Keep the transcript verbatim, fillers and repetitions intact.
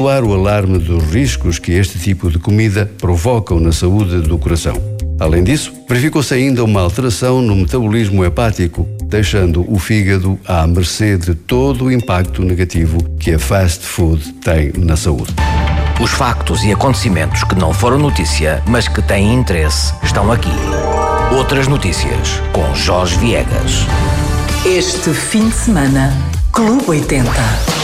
soar o alarme dos riscos que este tipo de comida provocam na saúde do coração. Além disso, verificou-se ainda uma alteração no metabolismo hepático, deixando o fígado à mercê de todo o impacto negativo que a fast food tem na saúde. Os factos e acontecimentos que não foram notícia, mas que têm interesse, estão aqui. Outras notícias com Jorge Viegas. Este fim de semana, Clube oitenta.